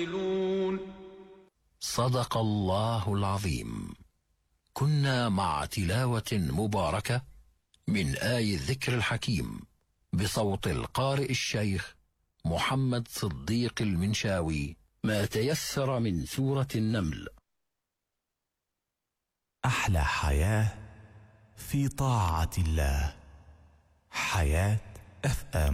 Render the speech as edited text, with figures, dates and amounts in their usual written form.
صدق الله العظيم. كنا مع تلاوة مباركة من آي الذكر الحكيم بصوت القارئ الشيخ محمد صديق المنشاوي، ما تيسر من سورة النمل. أحلى حياة في طاعة الله. حياة FM.